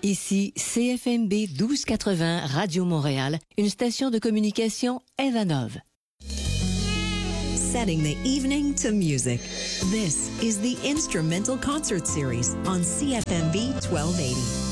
Ici CFMB 1280 Radio Montréal, une station de communication Evanov. Setting the evening to music. This is the Instrumental Concert Series on CFMB 1280.